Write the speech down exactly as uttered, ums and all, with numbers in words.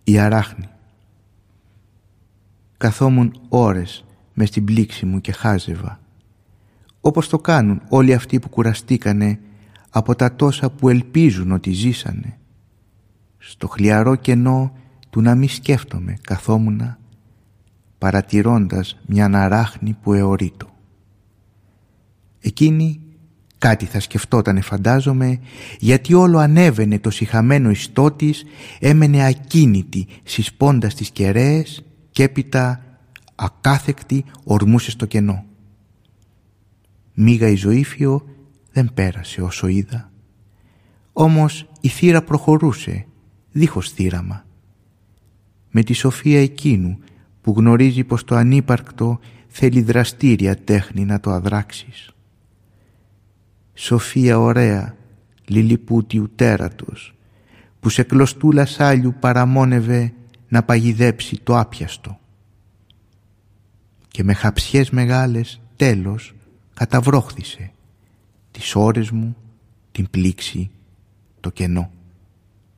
Η αράχνη. Καθόμουν ώρες μες στην πλήξη μου και χάζευα, όπως το κάνουν όλοι αυτοί που κουραστήκανε από τα τόσα που ελπίζουν ότι ζήσανε. Στο χλιαρό κενό του να μη σκέφτομαι καθόμουνα, παρατηρώντας μια αράχνη που εωρείτο. Εκείνη κάτι θα σκεφτότανε, φαντάζομαι, γιατί όλο ανέβαινε το σιχαμένο ιστό της, έμενε ακίνητη συσπώντας τις κεραίες και έπειτα ακάθεκτη ορμούσε στο κενό. Μίγα η ζωήφιο δεν πέρασε όσο είδα. Όμως η θύρα προχωρούσε, δίχως θύραμα. Με τη σοφία εκείνου που γνωρίζει πως το ανύπαρκτο θέλει δραστήρια τέχνη να το αδράξεις. Σοφία ωραία, λιλιπούτιου τέρατος, που σε κλωστούλα σάλιου παραμόνευε να παγιδέψει το άπιαστο. Και με χαψιές μεγάλες τέλος καταβρόχθησε τις ώρες μου, την πλήξη, το κενό.